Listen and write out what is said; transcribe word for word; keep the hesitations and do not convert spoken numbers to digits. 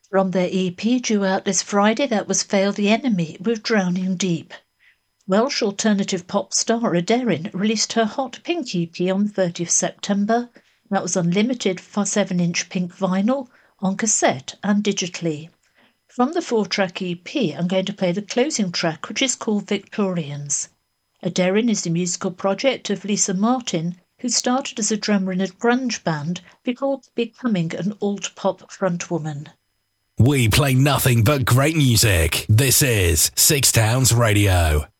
From their E P due out this Friday, that was Fail the Enemy with Drowning Deep. Welsh alternative pop star Aderin released her Hot Pink E P on the thirtieth of September. That was unlimited for seven inch pink vinyl, on cassette and digitally. From the four-track E P, I'm going to play the closing track, which is called Victorians. Aderin is the musical project of Lisa Martin, who started as a drummer in a grunge band before becoming an alt-pop frontwoman. We play nothing but great music. This is Six Towns Radio.